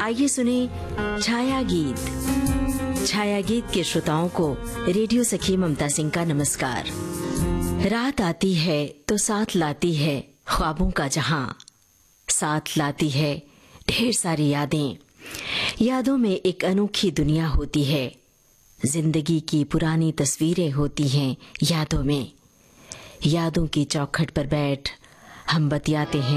आइए सुने छाया गीत। छाया गीत के श्रोताओं को रेडियो सखी ममता सिंह का नमस्कार। रात आती है तो साथ लाती है ख्वाबों का जहां, साथ लाती है ढेर सारी यादें। यादों में एक अनोखी दुनिया होती है, जिंदगी की पुरानी तस्वीरें होती हैं यादों में। यादों की चौखट पर बैठ हम बतियाते हैं